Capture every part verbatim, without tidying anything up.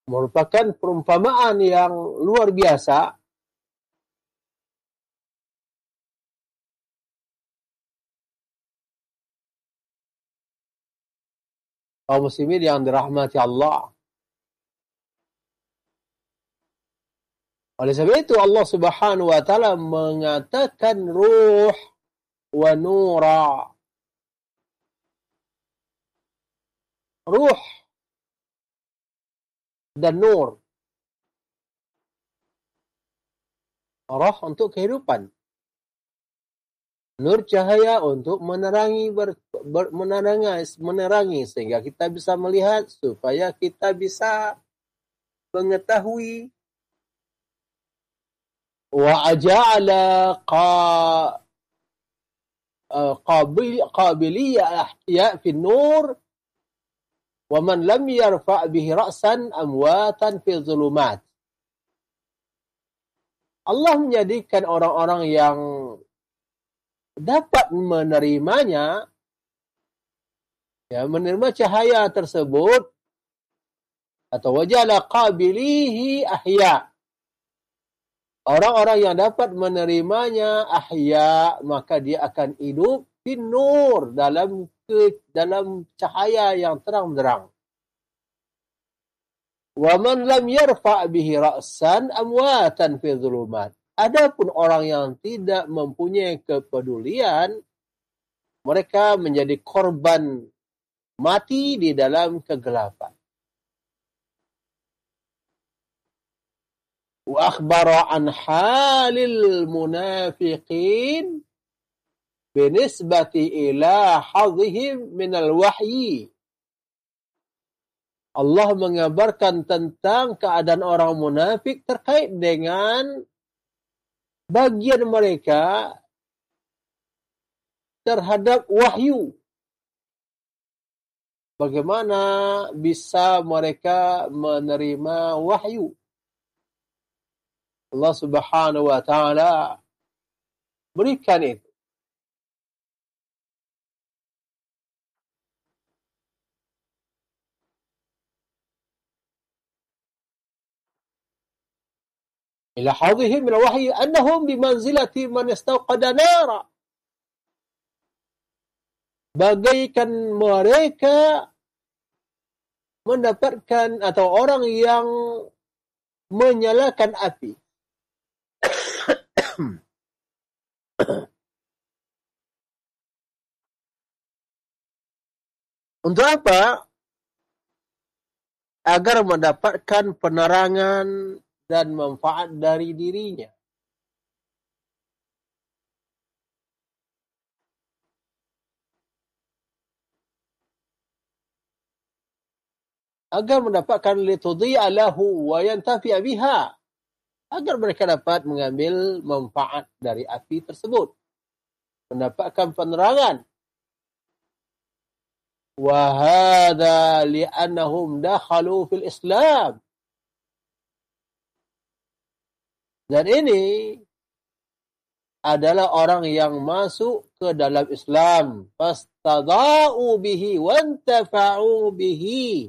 merupakan perumpamaan yang luar biasa. Kaum muslimin yang dirahmati Allah. Oleh sebab itu Allah Subhanahu wa taala mengatakan ruh wa nura. Ruh dan nur. Roh untuk kehidupan. Nur cahaya untuk menerangi ber, ber, menerangi menerangi sehingga kita bisa melihat, supaya kita bisa mengetahui. Wa aja'ala qa qabil qabiliyah ihya fi nur wa man lam yarfa' bihi ra'san amwatan fi dhulumat. Allah menjadikan orang-orang yang dapat menerimanya, ya, menerima cahaya tersebut, atau wajala qabilihi ahya. Orang-orang yang dapat menerimanya ahya, maka dia akan hidup fin nur, dalam ke, dalam cahaya yang terang-benderang. Wa man lam yarfa' bihi ra'san amwatan fi dhulumat. Adapun orang yang tidak mempunyai kepedulian, mereka menjadi korban mati di dalam kegelapan. Wa akhbara an halil munafiqin binisbati ila hadhihim minal wahyi. Allah mengabarkan tentang keadaan orang munafik terkait dengan bagian mereka terhadap wahyu. Bagaimana bisa mereka menerima wahyu? Allah Subhanahu wa taala berikan itu. Ila hadhihim min al-wahyi annahum bimanzilati man istawqada nara. Bagaikan mereka mendapatkan, atau orang yang menyalakan api. Untuk apa? Agar mendapatkan penerangan dan manfaat dari dirinya. Agar mendapatkan litudhi'a lahu wa yantafi'a biha. Agar mereka dapat mengambil manfaat dari api tersebut. Mendapatkan penerangan. Wa hadha li'annahum dakhalu fil Islam. Dan ini adalah orang yang masuk ke dalam Islam. Fastadha'u bihi wantafa'u bihi.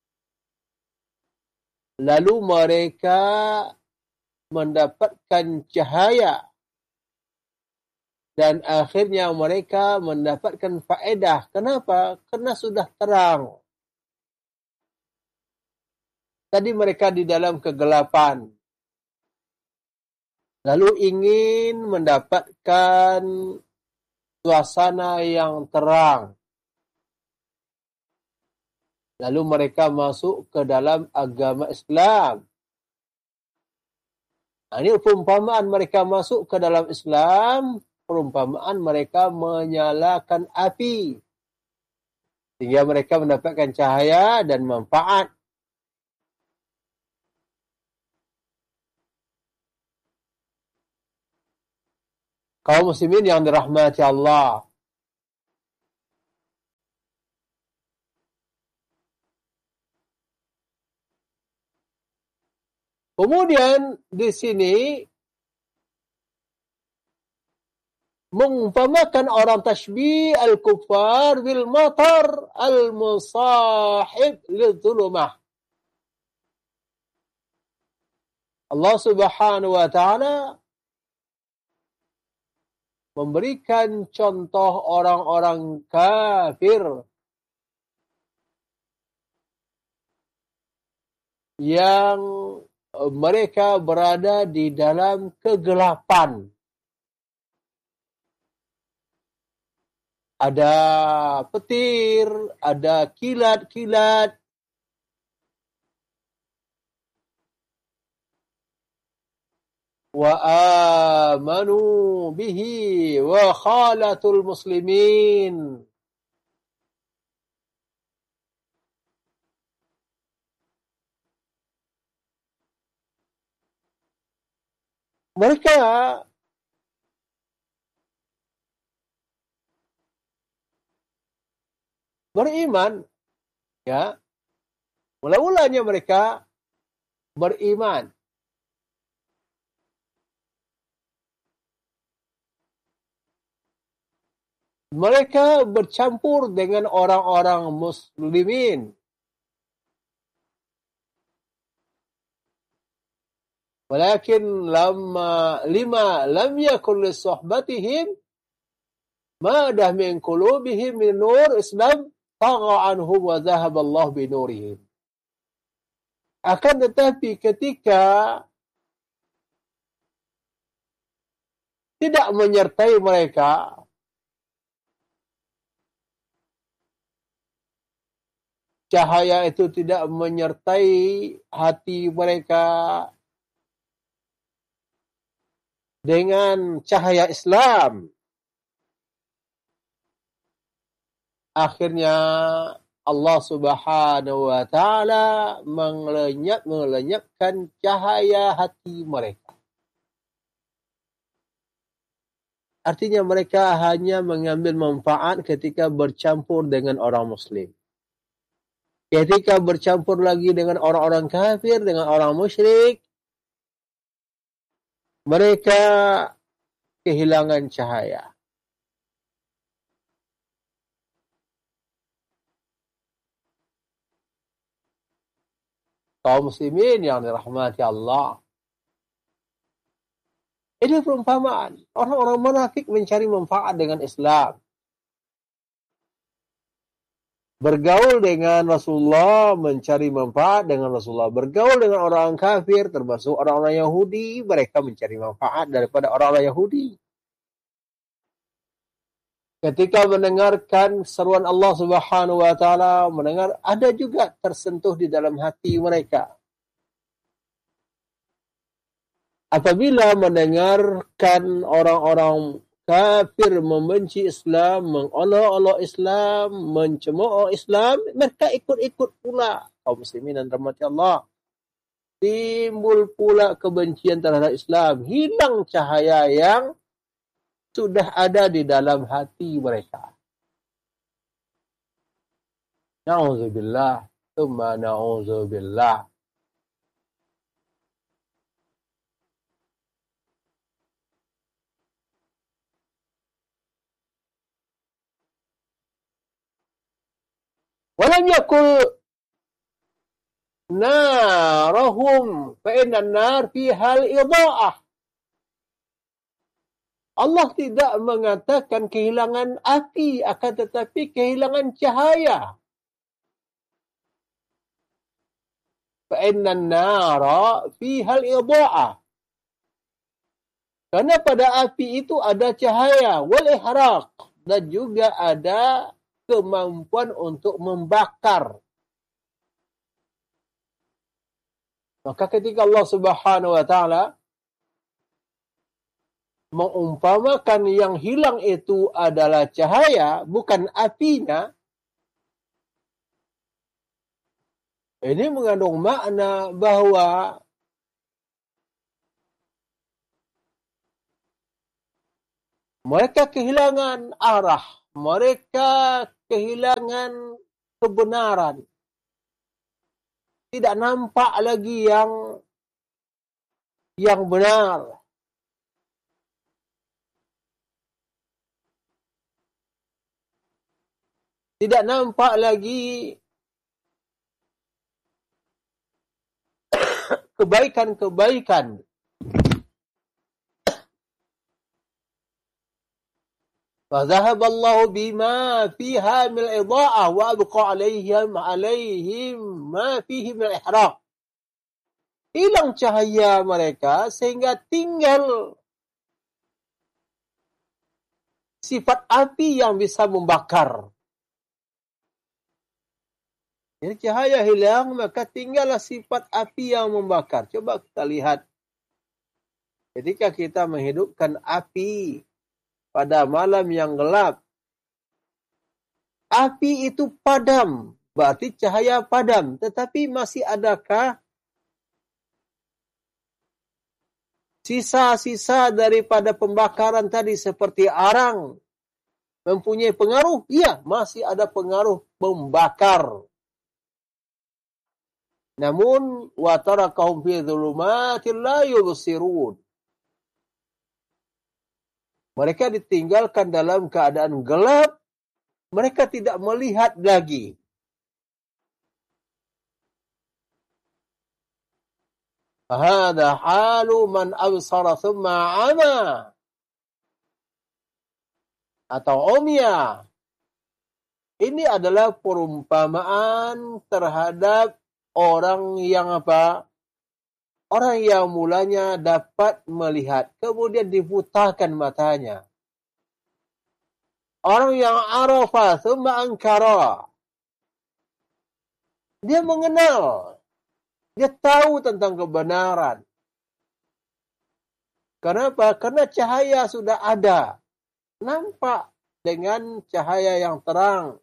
Lalu mereka mendapatkan cahaya. Dan akhirnya mereka mendapatkan faedah. Kenapa? Karena sudah terang. Tadi mereka di dalam kegelapan. Lalu ingin mendapatkan suasana yang terang. Lalu mereka masuk ke dalam agama Islam. Nah, ini perumpamaan mereka masuk ke dalam Islam, perumpamaan mereka menyalakan api. Sehingga mereka mendapatkan cahaya dan manfaat. Kaum muslimin yang dirahmati Allah. Kemudian di sini mengumpamakan orang tashbih al-kuffar bil matar al-musahib lidh-dhulumah. Allah Subhanahu wa taala memberikan contoh orang-orang kafir yang mereka berada di dalam kegelapan. Ada petir, ada kilat-kilat. Wa amanu bihi wa khalatul muslimin. Mereka beriman, ya. Mula-mulanya mereka beriman. Mereka bercampur dengan orang-orang muslimin. Walakin lamma lima lam yakun li suhbatihim ma dah min qulubihim min nur Islam tagha anhum wa dhahaba Allah bi nurihim. Akan tetapi ketika tidak menyertai mereka, cahaya itu tidak menyertai hati mereka dengan cahaya Islam, akhirnya Allah Subhanahu wa taala melenyap melenyapkan cahaya hati mereka. Artinya mereka hanya mengambil manfaat ketika bercampur dengan orang muslim. Ketika bercampur lagi dengan orang-orang kafir, dengan orang musyrik, mereka kehilangan cahaya. Kaum muslimin yang dirahmati Allah. Ini perumpamaan. Orang-orang munafik mencari manfaat dengan Islam. Bergaul dengan Rasulullah, mencari manfaat dengan Rasulullah. Bergaul dengan orang kafir, termasuk orang-orang Yahudi, mereka mencari manfaat daripada orang-orang Yahudi. Ketika mendengarkan seruan Allah Subhanahu wa taala, mendengar, ada juga tersentuh di dalam hati mereka. Apabila mendengarkan orang-orang kafir membenci Islam, mengolok-olok Islam, mencemooh Islam, mereka ikut-ikut pula. Kaum muslimin dan rahmati Allah. Timbul pula kebencian terhadap Islam. Hilang cahaya yang sudah ada di dalam hati mereka. Na'udzubillah. Thumma na'udzubillah. Walam yakul narahum fa inna an-nar fiha al-idha'ah. Allah tidak mengatakan kehilangan api, akan tetapi kehilangan cahaya. Fa inna an-nara fiha al-idha'ah. Karena pada api itu ada cahaya, wal ihraq, dan juga ada kemampuan untuk membakar. Maka ketika Allah Subhanahu wa taala mengumpamakan yang hilang itu adalah cahaya, bukan apinya, ini mengandung makna bahwa mereka kehilangan arah, mereka kehilangan kebenaran. Tidak nampak lagi yang yang benar. Tidak nampak lagi kebaikan-kebaikan. فَذَهَبَ اللَّهُ بِمَا فِيهَا مِنَ الْإِضَاءَةِ وَأَبْقَى عَلَيْهِمْ عَلَيْهِمْ مَا فِيهِ مِنَ الْإِحْرَاقِ. Hilang cahaya mereka sehingga tinggal sifat api yang bisa membakar. Jadi cahaya hilang, maka tinggallah sifat api yang membakar. Coba kita lihat. Ketika kita menghidupkan api pada malam yang gelap, api itu padam, berarti cahaya padam. Tetapi masih adakah sisa-sisa daripada pembakaran tadi seperti arang mempunyai pengaruh? Iya, masih ada pengaruh membakar. Namun wa tarakahum fi dhulumatin la yubsirun. Mereka ditinggalkan dalam keadaan gelap, mereka tidak melihat lagi. Hadza halu man absara thumma ama atau umya. Ini adalah perumpamaan terhadap orang yang apa? Orang yang mulanya dapat melihat, kemudian dibutakan matanya. Orang yang arafa, thumma ankara. Dia mengenal. Dia tahu tentang kebenaran. Kenapa? Karena cahaya sudah ada. Nampak dengan cahaya yang terang.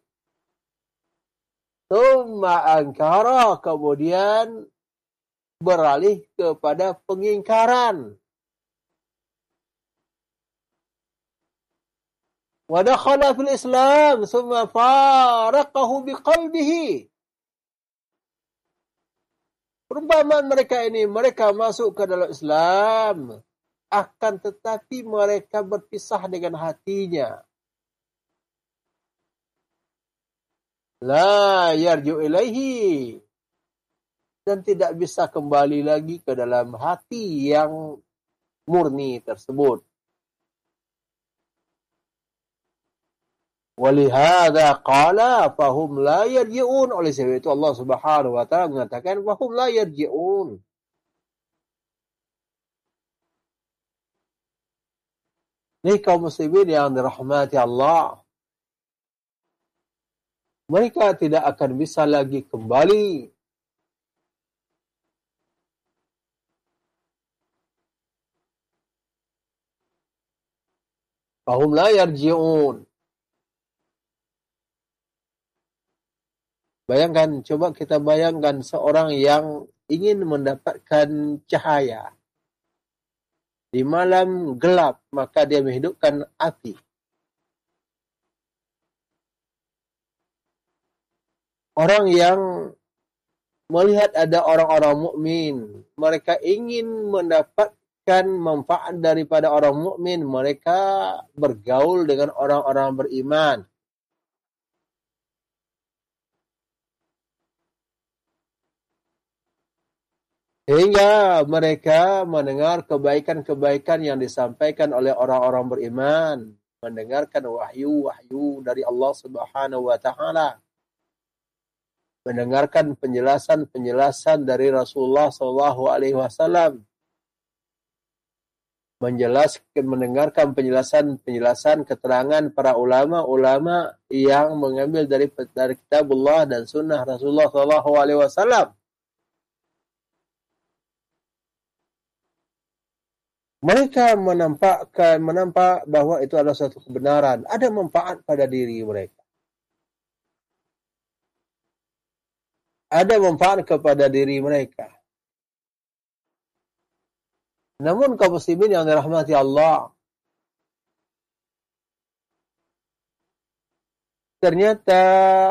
Thumma ankara, kemudian beralih kepada pengingkaran. Wa dakhala fil Islam thumma faraqahu biqalbihi. Perumpamaan mereka ini, mereka masuk ke dalam Islam, akan tetapi mereka berpisah dengan hatinya. La yarju ilaihi. Dan tidak bisa kembali lagi ke dalam hati yang murni tersebut. Walihada qala fahum la yarji'un. Oleh sebab itu Allah Subhanahu wa taala mengatakan fahum la yarji'un. Ini kaum muslimin yang dirahmati Allah. Mereka tidak akan bisa lagi kembali fahum la yarji'un. Bayangkan, coba kita bayangkan seorang yang ingin mendapatkan cahaya. Di malam gelap, maka dia menghidupkan api. Orang yang melihat ada orang-orang mukmin, mereka ingin mendapat manfaat daripada orang mukmin, mereka bergaul dengan orang-orang beriman. Sehingga mereka mendengar kebaikan-kebaikan yang disampaikan oleh orang-orang beriman, mendengarkan wahyu-wahyu dari Allah Subhanahu wa taala, mendengarkan penjelasan-penjelasan dari Rasulullah sallallahu alaihi wasallam, menjelaskan, mendengarkan penjelasan-penjelasan keterangan para ulama-ulama yang mengambil dari, dari kitabullah dan sunnah Rasulullah sallallahu alaihi wasallam. Mereka menampakkan, menampak bahwa itu adalah suatu kebenaran, ada manfaat pada diri mereka. Ada manfaat kepada diri mereka. Namun kaum muslimin yang dirahmati Allah, ternyata